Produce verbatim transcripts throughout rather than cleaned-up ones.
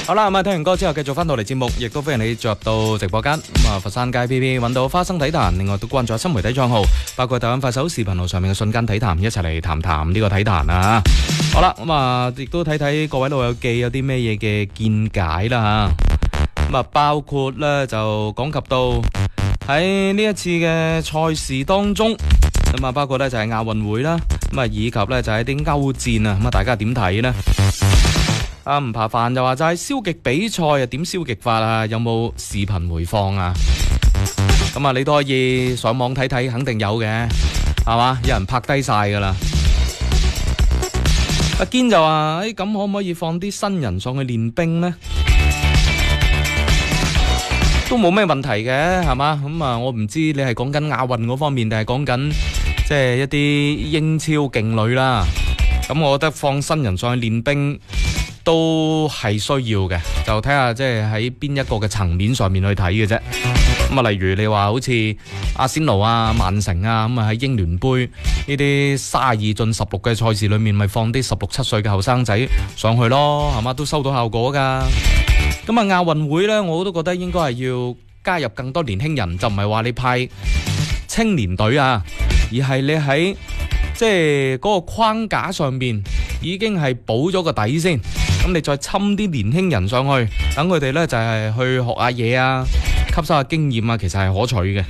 好啦，咁啊聽完歌之後繼續翻到嚟節目，亦都歡迎你進入到直播間。咁啊佛山街 P P 揾到花生體壇，另外都關注新媒體賬號，包括抖音、快手、視頻號上面嘅瞬間體壇，一齊嚟談談呢個體壇啊。好啦，咁啊亦都睇睇各位老友記有啲咩嘢嘅見解啦吓。咁啊包括咧就講及到喺呢一次嘅賽事當中，咁啊包括咧就係亞運會啦，咁啊以及咧就係啲歐戰啊，咁啊大家點睇呢？啊唔怕煩就話就係消極比賽啊，點消極法啊？有冇視頻回放啊？咁啊你都可以上網睇睇，肯定有嘅，係嘛？有人拍低晒噶啦。阿堅就話誒，咁可唔可以放啲新人上去練兵呢？都冇咩問題嘅，係嘛？咁啊我唔知你係講緊亞運嗰方面，定係講緊即係一啲英超勁旅啦。咁我覺得放新人上去練兵都係需要嘅，就睇下即係喺邊一個嘅層面上面去睇嘅啫。咁啊，例如你話好似阿仙奴啊、曼城啊，咁啊喺英聯杯呢啲卅二進十六嘅賽事裏面，咪放啲十六七歲嘅後生仔上去咯，係嘛，都收到效果噶。咁啊，亞運會呢，我都覺得應該係要加入更多年輕人，就唔係話你派青年隊啊，而係你喺即係嗰個框架上面已經係補咗個底先。咁你再侵啲年輕人上去，等佢哋呢就係去學下嘢啊，吸收下經驗啊，其實係可取嘅。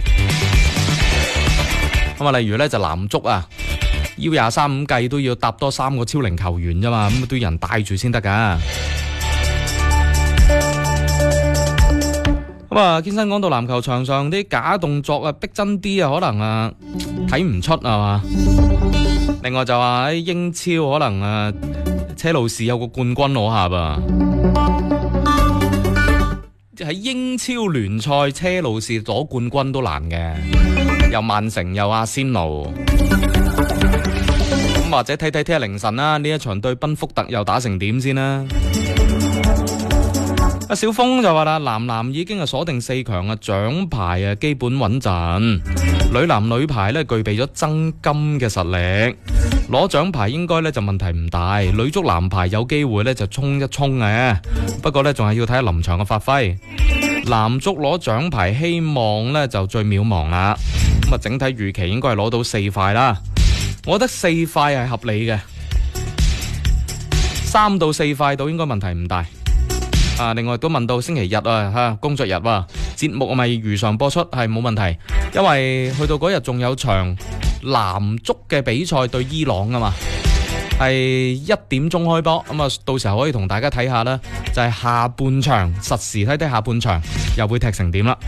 咁啊，例如呢就男足啊，U 廿三五計都要搭多三個超齡球員啫嘛，咁都有人帶住先得噶。咁啊，健身講到籃球場上啲假動作啊，逼真啲啊，可能啊睇唔出啊嘛。另外就話喺英超可能啊，車路士有個冠軍攞下噃。喺英超聯賽，車路士攞冠軍都難嘅，又曼城又阿仙奴。咁或者睇睇聽日凌晨啦，呢一場對賓福特又打成點先啦。阿小峰就話啦，男籃已經係鎖定四強啊，獎牌啊基本穩陣。女籃女排咧具備咗爭金嘅實力，攞獎牌應該咧就問題唔大。女足男排有機會咧就衝一衝嘅，不過咧仲係要睇下臨場嘅發揮。男足攞獎牌希望咧就最渺茫啦。咁啊，整體預期應該係攞到四塊啦。我覺得四塊係合理嘅，三到四塊到應該問題唔大。啊！另外都問到星期日啊，吓工作日啊，節目係咪如常播出？係冇問題，因為去到嗰日仲有場男足嘅比賽對伊朗啊嘛，係一點鐘開波，咁啊到時候可以同大家睇下啦，就係下半場實時睇睇下半場又會踢成點啦。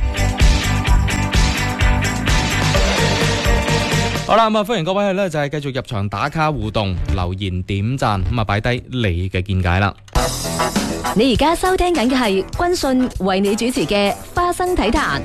好啦，咁啊歡迎各位咧就係繼續入場打卡互動留言點讚，咁啊擺低你嘅見解啦。 你而家收聽緊嘅係軍訊為你主持嘅花生體壇。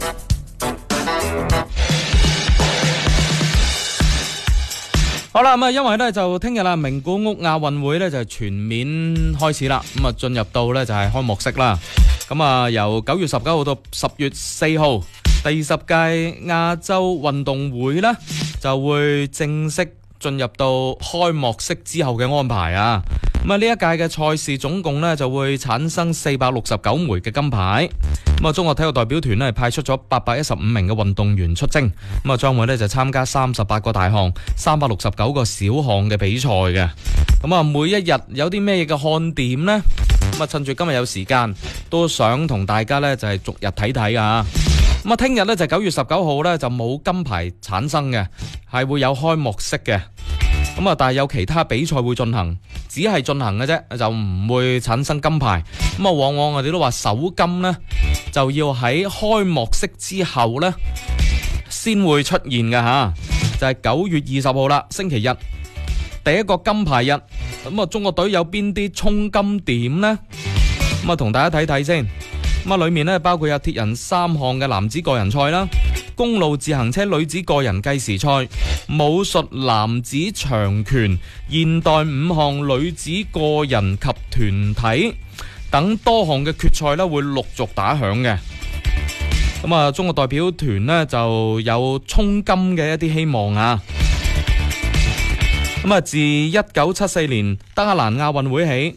好啦，咁啊，因為咧就聽日啦，名古屋亞運會咧就係全面開始啦，咁啊進入到咧就係開幕式啦。咁啊由九月十九號到十月四號，第二十屆亞洲運動會咧就會正式進入到開幕式之後嘅安排啊。咁啊呢一屆嘅賽事總共咧就會產生四百六十九枚嘅金牌。咁啊中國體育代表團咧派出咗八百一十五名嘅運動員出征，咁啊將會咧就參加三十八個大項、三百六十九個小項嘅比賽嘅。咁啊每一日有啲咩嘅看點呢？咁啊趁住今日有時間，都想同大家咧就係逐日睇睇啊。咁啊聽日咧就九月十九號咧就冇金牌產生嘅，係會有開幕式嘅。咁啊，但係有其他比賽會進行，只係進行嘅啫，就唔會產生金牌。咁啊，往往我哋都話首金呢，就要喺開幕式之後呢先會出現嘅吓，就係九月二十號啦，星期日第一個金牌日。咁啊，中國隊有邊啲衝金點呢？咁啊，同大家睇睇先。咁啊，裏面呢包括有鐵人三項嘅男子個人賽啦，公路自行車女子個人計時賽、武術男子長拳、現代五項女子個人及團體等多項嘅決賽咧，會陸續打響嘅。咁啊，中國代表團呢就有衝金嘅一啲希望啊。咁啊，自一九七四年德黑蘭亞運會起，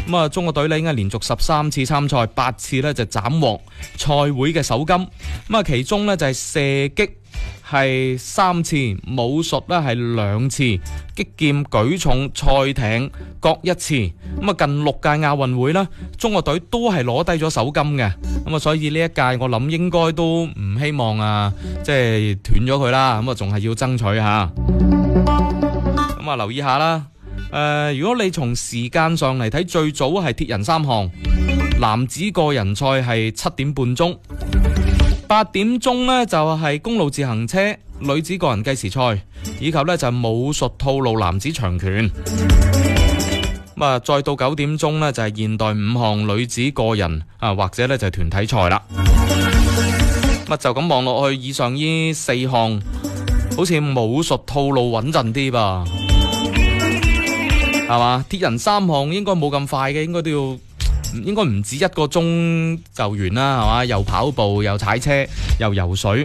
咁啊，中國隊咧應該連續十三次參賽，八次咧就斬獲賽會嘅首金。咁啊，其中咧就係射擊係三次，武術咧係兩次，擊劍、舉重、賽艇各一次。咁啊，近六屆亞運會啦，中國隊都係攞低咗首金嘅。咁啊，所以呢一屆我諗應該都唔希望啊，即係斷咗佢啦。咁啊，仲係要爭取下。咁啊，留意下啦。誒、呃，如果你從時間上嚟睇，最早係鐵人三項，男子個人賽係七點半鐘，八點鐘呢就係、是、公路自行車女子個人計時賽，以及呢就係、是、武術套路男子長拳。咁啊，再到九點鐘呢就係、是、現代五項女子個人啊，或者呢就係、是、團體賽啦。咁就咁望落去，以上呢四項好似武術套路穩陣啲噃。係嘛？鐵人三項應該冇咁快嘅，應該都要，應該唔止一個鐘就完啦，係嘛？又跑步，又踩車，又游水，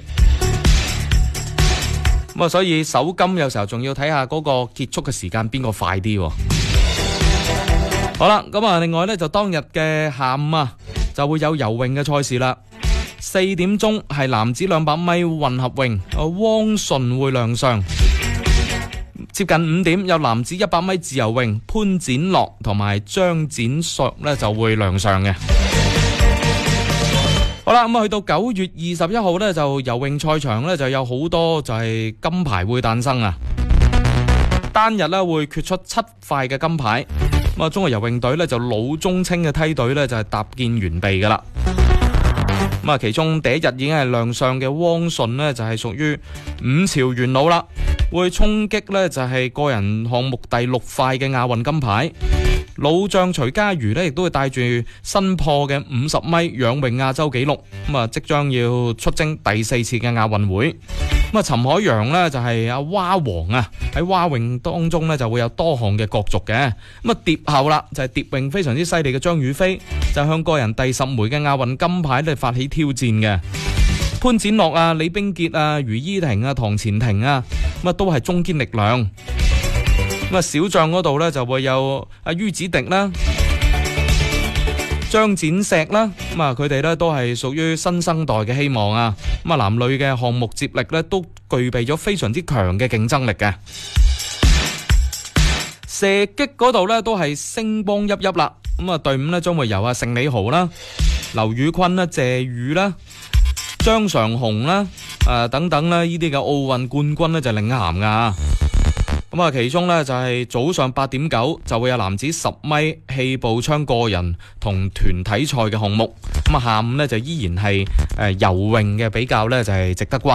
咁啊，所以首金有時候仲要睇下嗰個結束嘅時間邊個快啲。好啦，咁啊，另外呢，就當日嘅下午啊，就會有游泳嘅賽事啦。四點鐘係男子兩百米混合泳，汪順會亮相。接近五點有男子一百米自由泳，潘展樂同埋張展碩呢就會亮相嘅。好啦，咁啊去到九月二十一號呢，就游泳賽場呢就有好多就係金牌會誕生啊！單日呢會決出七塊嘅金牌。咁啊，中國游泳隊呢就老中青嘅梯隊呢就係搭建完備噶啦。咁啊，其中第一日已經係亮相嘅汪順呢就係屬於五朝元老啦。會衝擊呢就係個人項目第六塊嘅亞運金牌。老將徐嘉餘呢亦都會帶住新破嘅五十米仰泳亞洲紀錄，咁啊即將要出征第四次嘅亞運會。咁啊，陳海洋呢就係阿蛙王啊，喺蛙泳當中呢就會有多項嘅角逐嘅。咁啊，蝶后啦就係蝶泳非常之犀利嘅張雨霏，就向個人第十枚嘅亞運金牌咧發起挑戰嘅。潘展樂啊、李冰潔啊、余依婷啊、唐前婷啊，咁啊都係中堅力量。咁啊，小將嗰度呢就會有阿于子迪啦、張展石啦，咁啊佢哋呢都係屬於新生代嘅希望啊。咁啊，男女嘅項目接力呢都具備咗非常之強嘅競爭力嘅。射擊嗰度呢都係星光熠熠啦。咁啊，隊伍呢將會由阿盛李豪啦、劉宇坤啦、謝宇啦、張常雄啦、呃、等等啦，呢啲嘅奧運冠軍呢就領銜噶。咁啊，其中呢就係早上八點九就會有男子十米氣步槍個人同團體賽嘅項目。咁啊，下午呢就依然係誒游泳嘅比較呢就係值得關注。